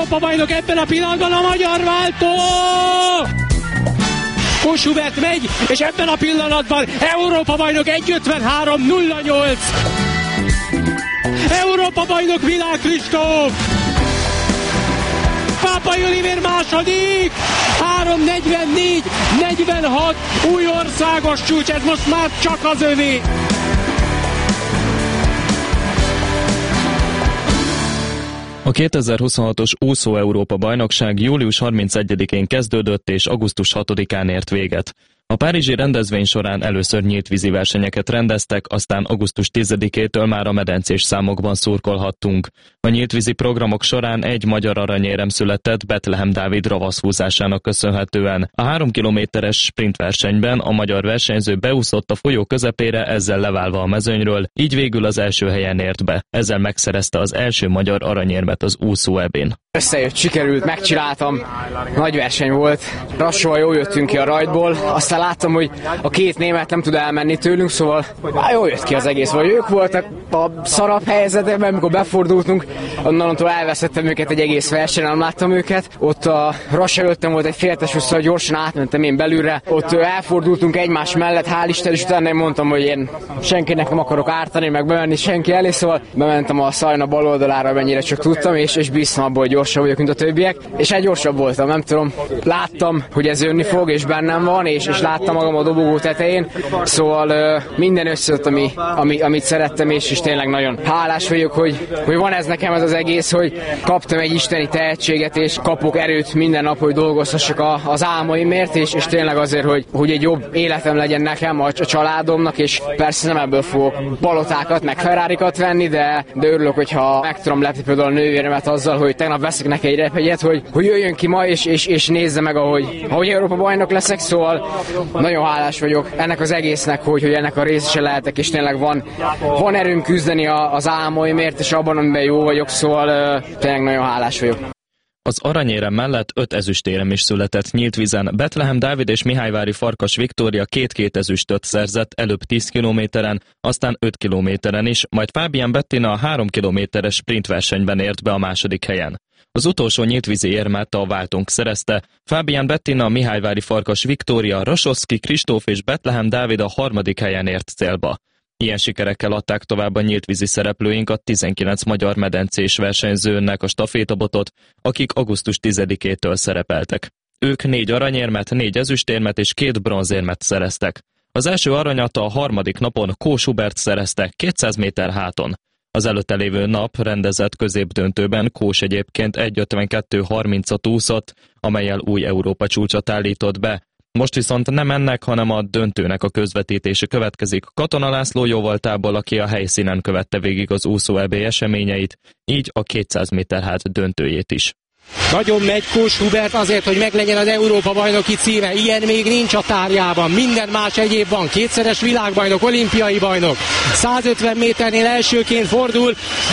Európa bajnok ebben a pillanatban a magyar váltó! Kós Hubert megy, és ebben a pillanatban Európa bajnok 1.53.08. Európa bajnok Milák Kristóf. Pápai Olivér második. 3.44.46. Új országos csúcs, ez most már csak az övé. A 2026-os úszó Európa-bajnokság július 31-én kezdődött és augusztus 6-án ért véget. A párizsi rendezvény során először nyílt vízi versenyeket rendeztek, aztán augusztus 10-től már a medencés számokban szurkolhattunk. A nyílt vízi programok során egy magyar aranyérem született Betlehem Dávid ravaszhúzásának köszönhetően. A 3 kilométeres sprintversenyben a magyar versenyző beúszott a folyó közepére, ezzel leválva a mezőnyről, így végül az első helyen ért be. Ezzel megszerezte az első magyar aranyérmet az úszó EB-n. Összejött, sikerült, megcsináltam, nagy verseny volt, lassúan jól jöttünk ki a rajtból, aztán láttam, hogy a két német nem tud elmenni tőlünk, szóval jól jött ki az egész, vagy ők voltak a szarabb helyzetben, amikor befordultunk, onnantól elveszettem őket egy egész versenyen, nem láttam őket, ott a Ras előttem volt egy féltes, szóval gyorsan átmentem én belülre, ott elfordultunk egymás mellett, hál' Isten, és utána én mondtam, hogy én senkinek nem akarok ártani, meg bemenni senki elé, szóval bementem a Szajna bal oldalára, mennyire csak tudtam, és bíztam abból, hogy gyorsabb vagyok, mint a többiek, és egy gyorsabb voltam, nem tudom, láttam, hogy ez jönni fog, és bennem van, és láttam magam a dobogó tetején, szóval minden összejött, amit szerettem, és tényleg nagyon hálás vagyok, hogy van ez nekem ez az egész, hogy kaptam egy isteni tehetséget, és kapok erőt minden nap, hogy dolgozhassak az álmaimért, és tényleg azért, hogy egy jobb életem legyen nekem, a családomnak, és persze nem ebből fogok palotákat, meg Ferrarikat venni, de örülök, hogyha meg tudom lepni például a nővéremet azzal, hogy tegnap veszek neki egy repjegyet, hogy jöjjön ki ma, és nézze meg, ahogy Európa bajnok leszek, szóval nagyon hálás vagyok ennek az egésznek, hogy ennek a részese lehetek, és tényleg van erőm küzdeni az álmaimért, és abban, amiben jó vagyok, szóval tényleg nagyon hálás vagyok. Az aranyérem mellett 5 ezüstérem is született nyílt vízen. Betlehem Dávid és Mihályvári Farkas Viktória 2 ezüstöt szerzett, előbb 10 kilométeren, aztán 5 kilométeren is, majd Fábián Bettina a 3 kilométeres sprintversenyben ért be a második helyen. Az utolsó nyíltvízi érmet a váltónk szerezte, Fábián Bettina, Mihályvári Farkas Viktória, Rasoszki Kristóf és Betlehem Dávid a 3. helyen ért célba. Ilyen sikerekkel adták tovább a nyíltvízi szereplőink a 19 magyar medencés versenyzőnek a stafétabotot, akik augusztus 10-től szerepeltek. Ők 4 aranyérmet, 4 ezüstérmet és 2 bronzérmet szereztek. Az első aranyat a harmadik napon Kós Hubert szerezte 200 méter háton. Az előtte lévő nap rendezett középdöntőben Kós egyébként 1.52.30-at úszott, amellyel új Európa csúcsot állított be. Most viszont nem ennek, hanem a döntőnek a közvetítése következik Katona László jóvoltából, aki a helyszínen követte végig az úszó EB eseményeit, így a 200 méter hát döntőjét is. Nagyon megy Kós Hubert azért, hogy meglegyen az Európa-bajnoki címe. Ilyen még nincs a tárjában. Minden más egyéb van. 2-szeres világbajnok, olimpiai bajnok. 150 méternél elsőként fordul.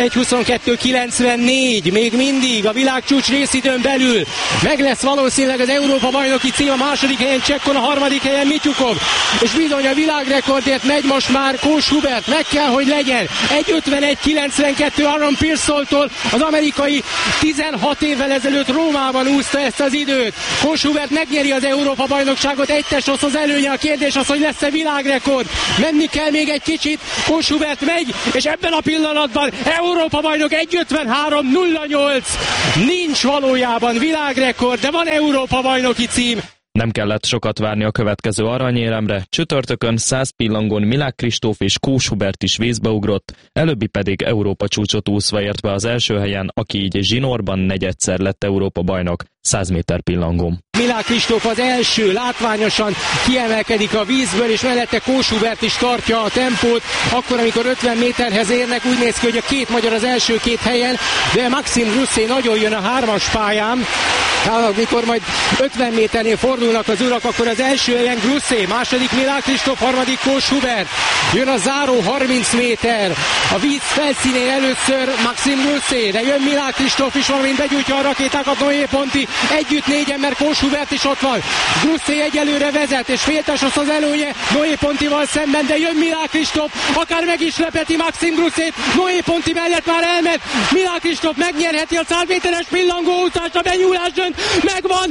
1.22.94. Még mindig a világcsúcs részidőn belül. Meg lesz valószínűleg az Európa-bajnoki cím. A második helyen Csekkon, a harmadik helyen Mityukov. És bizony a világrekordért megy most már Kós Hubert. Meg kell, hogy legyen. 1.51.92 Aaron Pearsall-tól, az amerikai 16 évvel ezelőtt Rómában úszta ezt az időt. Kós Hubert megnyeri az Európa-bajnokságot, egy test az előnye, a kérdés az, hogy lesz-e világrekord. Menni kell még egy kicsit, Kós Hubert megy, és ebben a pillanatban Európa-bajnok 1.53.08. Nincs valójában világrekord, de van Európa-bajnoki cím. Nem kellett sokat várni a következő aranyéremre, csütörtökön 100 pillangón Milák Kristóf és Kós Hubert is vízbe ugrott, előbbi pedig Európa csúcsot úszva ért be az első helyen, aki így zsinórban negyedszer lett Európa bajnok 100 méter pillangón. Milák Kristóf az első, látványosan kiemelkedik a vízből, és mellette Kós Hubert is tartja a tempót. Akkor, amikor 50 méterhez érnek, úgy néz ki, hogy a két magyar az első két helyen, de Maxim Gruszé nagyon jön a 3-as pályán. Amikor majd 50 méternél fordulnak az urak, akkor az első helyen Gruszé, második Milák Kristóf, harmadik Kós Hubert. Jön a záró 30 méter. A víz felszínén először Maxim Gruszé, de jön Milák Kristóf is, valamint begyújtja a rakétákat Noé Ponti. együtt négyen, mert Kós Hubert is ott van. Gruszé egyelőre vezet, és félteshoz az előnye Noé Pontival szemben, de jön Milák Kristóf, akár meg is lepeti Maxim Gruszét, Noé Ponti mellett már elment, Milák Kristóf megnyerheti a 100 méteres pillangóúszást, a benyúlás dönt, megvan,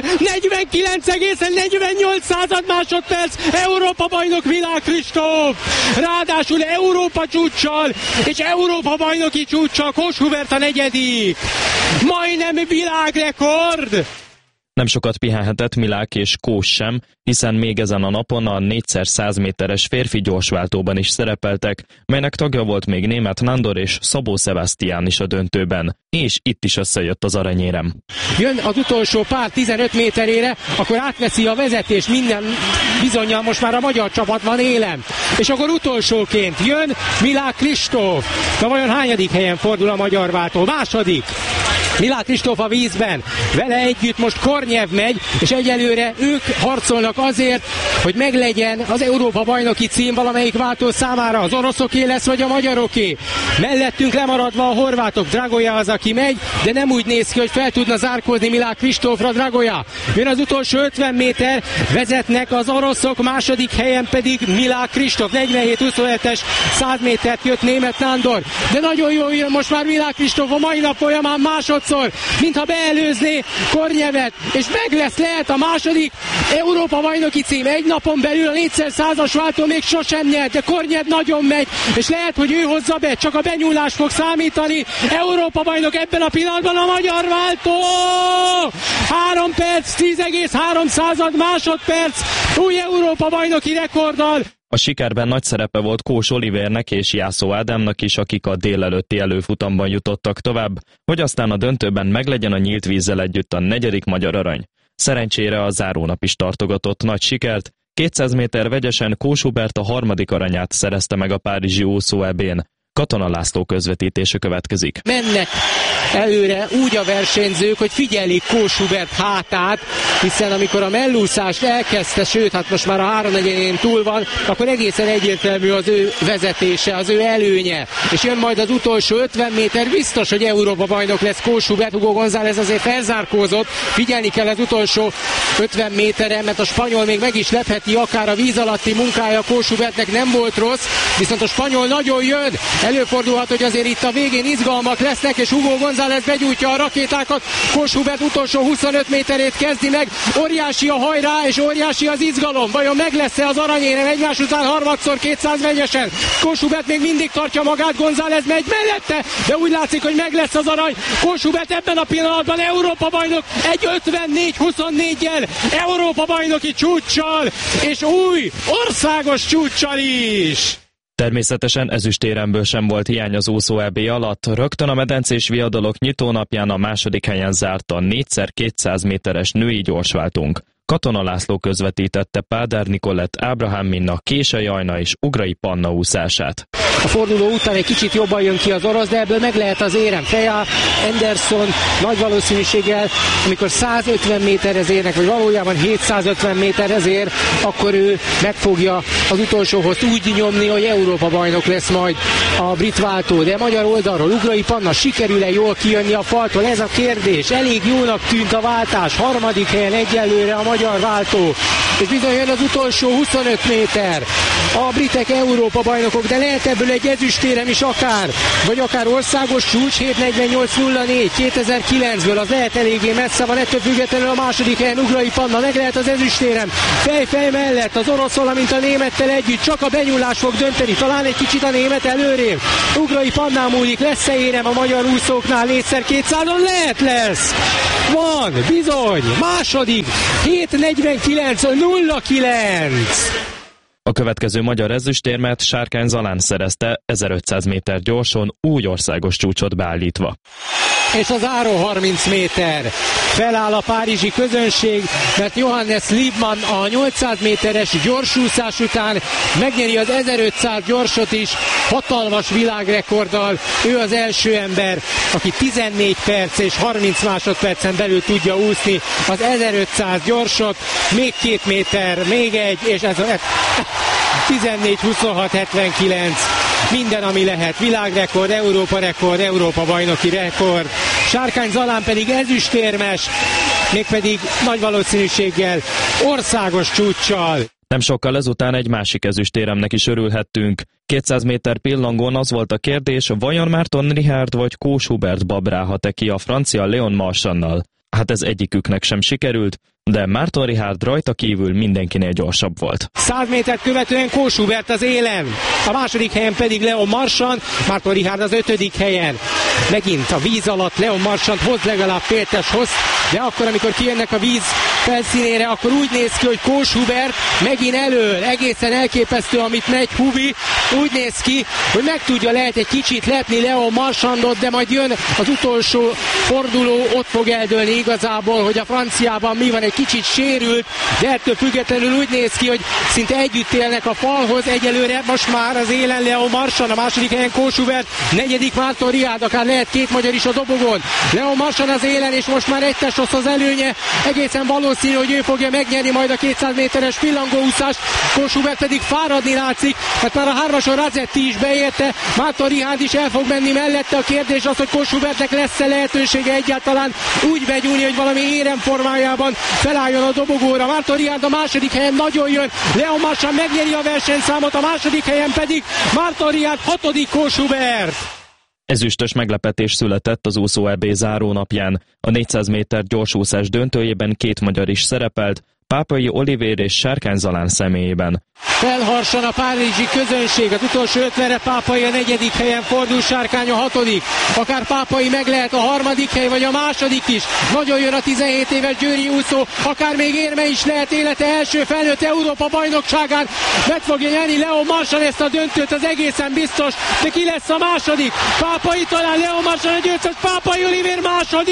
49,48 másodperc, Európa bajnok Milák Kristóf, ráadásul Európa csúccsal, és Európa bajnoki csúccsal Kós Hubert a negyedik, majdnem világrekord! Nem sokat pihenhetett Milák és Kós sem, hiszen még ezen a napon a 4x100 méteres férfi gyorsváltóban is szerepeltek, melynek tagja volt még német Nándor és Szabó Sebastián is a döntőben. És itt is összejött az aranyérem. Jön az utolsó pár 15 méterére, akkor átveszi a vezetés, minden bizonnyal most már a magyar csapat van élen. És akkor utolsóként jön Milák Kristóf. Na vajon hányadik helyen fordul a magyar váltó? Második. Milák Kristóf a vízben, vele együtt most Kornyev megy, és egyelőre ők harcolnak azért, hogy meglegyen az Európa bajnoki cím valamelyik váltó számára, az oroszoké lesz, vagy a magyaroké. Mellettünk lemaradva a horvátok, Dragoja az, aki megy, de nem úgy néz ki, hogy fel tudna zárkózni Milák Kristófra. Dragoja. Jön az utolsó 50 méter, vezetnek az oroszok, második helyen pedig Milák Kristóf, 47-27-es 100 métert jött német Nándor, de nagyon jól jön most már Milák Kristóf a mai nap folyamán másodszor, mintha beelőzné Kornyevet, és meg lesz, lehet a második Európa bajnoki cím. Egy napon belül a 4x100-as váltó még sosem nyert, de Kornyev nagyon megy, és lehet, hogy ő hozza be, csak a benyúlás fog számítani. Európa bajnok ebben a pillanatban a magyar váltó! 3 perc, 10,3 másodperc, új Európa bajnoki rekorddal. A sikerben nagy szerepe volt Kós Olivernek és Jászó Ádámnak is, akik a délelőtti előfutamban jutottak tovább, hogy aztán a döntőben meglegyen a nyílt vízzel együtt a 4. magyar arany. Szerencsére a zárónap is tartogatott nagy sikert, 200 méter vegyesen Kós Hubert a 3. aranyát szerezte meg a párizsi úszó EB-n. Katona László közvetítése következik. Mennek előre úgy a versenyzők, hogy figyelik Kós Hubert hátát, hiszen amikor a mellúszást elkezdte, sőt, hát most már a 3-4-én túl van, akkor egészen egyértelmű az ő vezetése, az ő előnye. És jön majd az utolsó 50 méter, biztos, hogy Európa bajnok lesz Kós Hubert. Hugo González azért felzárkózott, figyelni kell az utolsó 50 méteren, mert a spanyol még meg is lepheti, akár a víz alatti munkája Kós Hubertnek nem volt rossz, viszont a spanyol nagyon jön. Előfordulhat, hogy azért itt a végén izgalmak lesznek, és Hugo González begyújtja a rakétákat. Kós Hubert utolsó 25 méterét kezdi meg. Óriási a hajrá, és óriási az izgalom. Vajon meg lesz-e az aranyérem egymás után harmadszor 200 vegyesen? Kós Hubert még mindig tartja magát, González megy mellette, de úgy látszik, hogy meg lesz az arany. Kós Hubert ebben a pillanatban Európa bajnok, egy 54-24-jel, Európa bajnoki csúccsal, és új országos csúccsal is. Természetesen ezüstéremből sem volt hiány az úszó EB alatt. Rögtön a medencés viadalok nyitónapján a 2. helyen zárt a 4x200 méteres női gyorsváltónk. Katona László közvetítette Pádár Nikolett, Ábrahám Minna, Kései Ajna és Ugrai Panna úszását. A forduló után egy kicsit jobban jön ki az orosz, de ebből meg lehet az érem. Freya Anderson nagy valószínűséggel, amikor 150 méterhez érnek, vagy valójában 750 méterhez ér, akkor ő meg fogja az utolsóhoz úgy nyomni, hogy Európa bajnok lesz majd a brit váltó. De magyar oldalról Ugrai Panna sikerül-e jól kijönni a faltól? Ez a kérdés. Elég jónak tűnt a váltás. 3. helyen egyelőre a magyar váltó. És bizony jön az utolsó 25 méter. A britek Európa bajnokok, de lehet ebből egy ezüstérem is akár, vagy akár országos csúcs, 7:48:04 2009-ből, az lehet eléggé messze van, ettől függetlenül a 2. helyen Ugrai Panna, meg lehet az ezüstérem, fej mellett az orosz, valamint a némettel együtt, csak a benyúlás fog dönteni, talán egy kicsit a német előrébb. Ugrai Pannán múlik, lesz-e érem a magyar úszóknál 4x200-on? Lesz! Van, bizony, második, 7:49:09. A következő magyar ezüstérmet Sárkány Zalán szerezte 1500 méter gyorson, új országos csúcsot beállítva. És az záró 30 méter. Feláll a párizsi közönség, mert Johannes Liebmann a 800 méteres gyorsúszás után megnyeri az 1500 gyorsot is, hatalmas világrekorddal. Ő az első ember, aki 14 perc és 30 másodpercen belül tudja úszni az 1500 gyorsot. Még 2 méter, még egy, és ez 14:26:79. Minden, ami lehet. Világrekord, Európa bajnoki rekord. Sárkány Zalán pedig ezüstérmes, mégpedig nagy valószínűséggel országos csúccsal. Nem sokkal ezután egy másik ezüstéremnek is örülhettünk. 200 méter pillangón az volt a kérdés, vajon Márton Richard vagy Kós Hubert babrálhat-e ki a francia Léon Marchannal? Hát ez egyiküknek sem sikerült, de Márton Richard rajta kívül mindenkinél gyorsabb volt. 100 métert követően Kós Hubert az élen, a második helyen pedig Léon Marchand, Márton Richard az 5. helyen. Megint a víz alatt Léon Marchand hoz legalább féltes hoz, de akkor, amikor kijönnek a víz felszínére, akkor úgy néz ki, hogy Kós Hubert megint elől, egészen elképesztő, amit megy Hubi, úgy néz ki, hogy lehet egy kicsit lepni Léon Marchandot, de majd jön az utolsó forduló, ott fog eldőlni igazából, hogy a franciában mi van, egy kicsit sérült, de ettől függetlenül úgy néz ki, hogy szinte együtt élnek a falhoz, egyelőre most már az élen Léon Marchand, a második helyen Kós Hubert, 4. Márton Richard, akár lehet 2 magyar is a dobogon. Léon Marchand az élen, és most már 1-es rossz az előnye, egészen valószínű, hogy ő fogja megnyerni majd a 200 méteres pillangóúszást, Kós Hubert pedig fáradni látszik, hát már a 3-ason Razetti is beérte, Márton Richard is el fog menni mellette, a kérdés az, hogy Kós Hubertnek lesz-e lehetősége egyáltalán úgy begyújni, hogy valami éremformájában felálljon a dobogóra. Márton Richard a második helyen nagyon jön, Léon Marchand megnyeri a versenyszámot, a második helyen pedig Márton Richard, 6. Kós Hubert. Ezüstös meglepetés született az úszó EB zárónapján. A 400 méter gyorsúszás döntőjében 2 magyar is szerepelt, Pápai Olivér és Sárkány Zalán személyében. Felharsan a párizsi közönség, az utolsó 50-re Pápai a 4. helyen fordul, Sárkány a 6. Akár Pápai meg lehet a 3. hely, vagy a 2. is. Nagyon jön a 17 éves győri úszó, akár még érme is lehet élete első felnőtt Európa bajnokságán. Meg fogja nyerni Léon Marchand ezt a döntőt, az egészen biztos, de ki lesz a 2. Pápai talán, Léon Marchand a győztes, Pápai Olivér 2.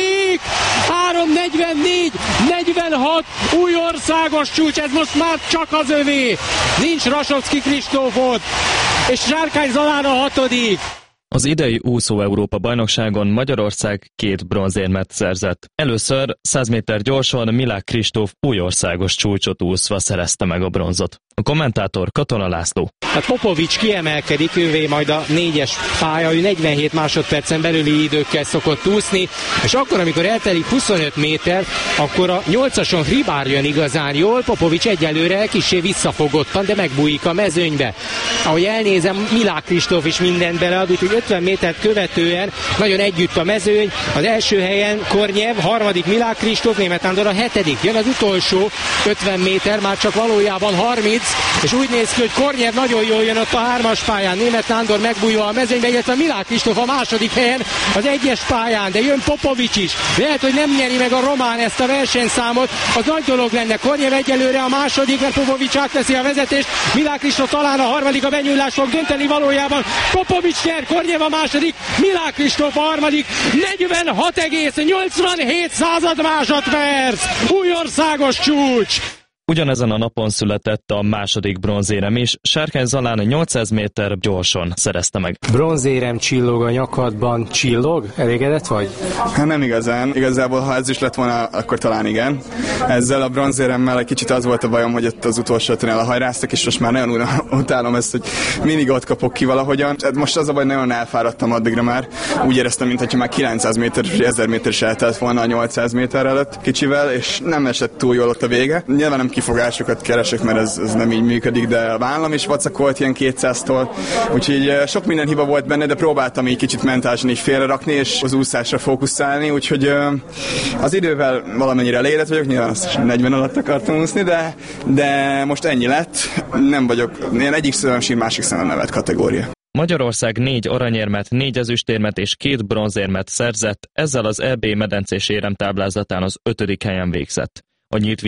3:44-46, új országos csúcs, ez most már csak az övé. Nincs Rasovszky Kristóf ott, és Sárkány Zalán a 6. Az idei úszó Európa bajnokságon Magyarország 2 bronzérmet szerzett. Először 100 méter gyorsan Milák Kristóf új országos csúcsot úszva szerezte meg a bronzot. A kommentátor Katona László. Hát Popovics kiemelkedik, ővé majd a 4-es pálya, ő 47 másodpercen belüli időkkel szokott úszni, és akkor, amikor eltelik 25 méter, akkor a 8-ason Hribár jön igazán jól, Popovics egyelőre kissé visszafogottan, de megbújik a mezőnybe. Ahogy elnézem, Milák Kristóf is mindent belead, úgyhogy 50 métert követően nagyon együtt a mezőny, az első helyen Kornyev, 3. Milák Kristóf, Németh Nándor a 7. Jön az utolsó 50 méter, már csak valójában 30, és úgy néz ki, hogy Kornyev nagyon jól jön ott a 3-as pályán, Németh Nándor megbújva a mezőnybe, illetve Milák Kristóf a 2. helyen az 1-es pályán, de jön Popovics is. Lehet, hogy nem nyeri meg a román ezt a versenyszámot, az nagy dolog lenne. Kornyev egyelőre a 2., mert Popovics átveszi a vezetést, Milák Kristóf talán a 3., a benyúlás fog dönteni valójában. Popovics nyer, Kornyev a 2., Milák Kristóf a 3., 46,87 másodperc, új országos csúcs! Ugyanezen a napon született a 2. bronzérem is, Sárkány Zalán 800 méter gyorsan szerezte meg. Bronzérem csillog a nyakadban, csillog? Elégedett vagy? Hát nem igazán. Igazából, ha ez is lett volna, akkor talán igen. Ezzel a bronzéremmel egy kicsit az volt a bajom, hogy ott az utolsó ötön elhajráztak, és most már nagyon utálom ezt, hogy mindig ott kapok ki valahogyan. Most az a baj, nagyon elfáradtam addigra már. Úgy éreztem, mintha már 900 méter, 1000 méter is eltelt volna a 800 méter előtt kicsivel, és nem esett túl jól ott a vége. Nyilván nem kifogásokat keresek, mert ez nem így működik, de a vállam is vacakolt ilyen 200-tól, úgyhogy sok minden hiba volt benne, de próbáltam így kicsit mentálisan így félrerakni, és az úszásra fókuszálni, úgyhogy az idővel valamennyire elégedett vagyok, nyilván azt 40 alatt akartam úszni, de most ennyi lett, nem vagyok, ilyen egyik szemem sír, másik szemem nevet kategória. Magyarország 4 aranyérmet, 4 ezüstérmet és 2 bronzérmet szerzett, ezzel az EB medencés éremtáblázatán az 5. helyen végzett. A nyílt